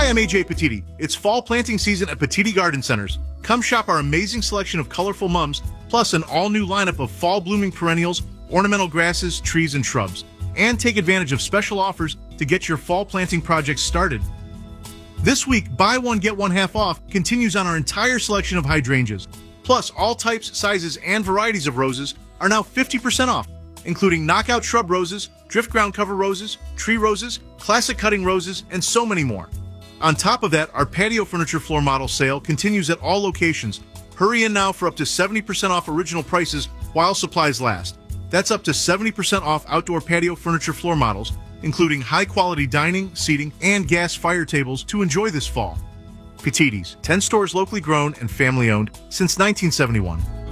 Hi, I'm AJ Petiti. It's fall planting season at Petiti Garden Centers. Come shop our amazing selection of colorful mums, plus an all-new lineup of fall blooming perennials, ornamental grasses, trees, and shrubs. And take advantage of special offers to get your fall planting projects started. This week, buy one, get one half off continues on our entire selection of hydrangeas. Plus, all types, sizes, and varieties of roses are now 50% off, including knockout shrub roses, drift ground cover roses, tree roses, classic cutting roses, and so many more. On top of that, our patio furniture floor model sale continues at all locations. Hurry in now for up to 70% off original prices while supplies last. That's up to 70% off outdoor patio furniture floor models, including high-quality dining, seating, and gas fire tables to enjoy this fall. Petiti's, 10 stores locally grown and family-owned since 1971.